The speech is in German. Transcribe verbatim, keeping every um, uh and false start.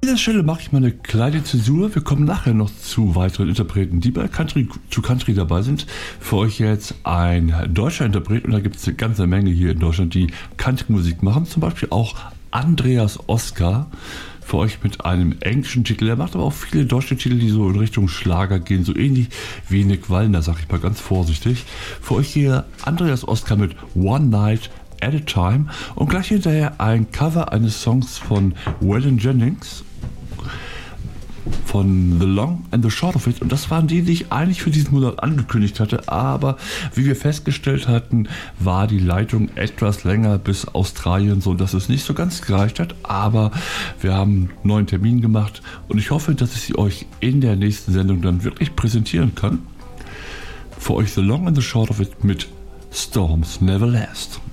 An dieser Stelle mache ich mal eine kleine Zäsur. Wir kommen nachher noch zu weiteren Interpreten, die bei Country zu Country dabei sind. Für euch jetzt ein deutscher Interpret, und da gibt es eine ganze Menge hier in Deutschland, die Country-Musik machen. Zum Beispiel auch Andreas Oskar. Für euch mit einem englischen Titel. Er macht aber auch viele deutsche Titel, die so in Richtung Schlager gehen, so ähnlich wie Nick Wallner, sag ich mal ganz vorsichtig. Für euch hier Andreas Oskar mit One Night at a Time und gleich hinterher ein Cover eines Songs von Waylon Jennings von The Long and the Short of It, und das waren die, die ich eigentlich für diesen Monat angekündigt hatte, aber wie wir festgestellt hatten, war die Leitung etwas länger bis Australien, so dass es nicht so ganz gereicht hat, aber wir haben einen neuen Termin gemacht und ich hoffe, dass ich sie euch in der nächsten Sendung dann wirklich präsentieren kann. Für euch The Long and the Short of It mit Storms Never Last.